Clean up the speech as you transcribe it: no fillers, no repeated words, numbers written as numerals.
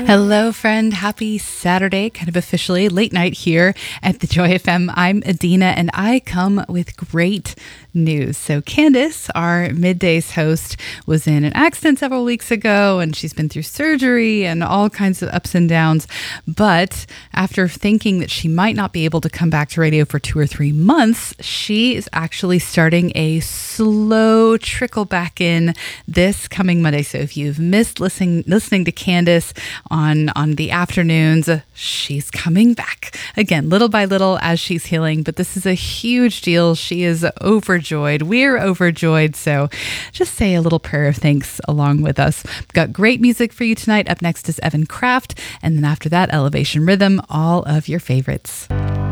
Hello, friend. Happy Saturday, kind of officially late night here at the Joy FM. I'm Adina, and I come with great news. So Candace, our middays host, was in an accident several weeks ago, and she's been through surgery and all kinds of ups and downs. But after thinking that she might not be able to come back to radio for 2 or 3 months, she is actually starting a slow trickle back in this coming Monday. So if you've missed listening to Candace on the afternoons, she's coming back again, little by little as she's healing. But this is a huge deal. She is overjoyed. We're overjoyed. So just say a little prayer of thanks along with us. We've got great music for you tonight. Up next is Evan Kraft. And then after that, Elevation Rhythm, all of your favorites.